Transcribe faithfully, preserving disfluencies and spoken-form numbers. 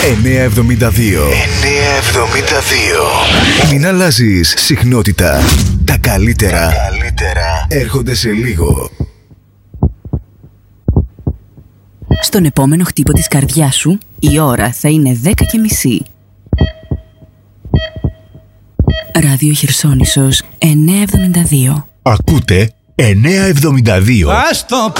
εννιακόσια εβδομήντα δύο. εννιακόσια εβδομήντα δύο. Μην αλλάζεις συχνότητα. Τα καλύτερα, Τα καλύτερα έρχονται σε λίγο. Στον επόμενο χτύπο της καρδιάς σου, η ώρα θα είναι δέκα και μισή. Ράδιο Χερσόνησος εννιακόσια εβδομήντα δύο. Ακούτε εννιακόσια εβδομήντα δύο. Άστο!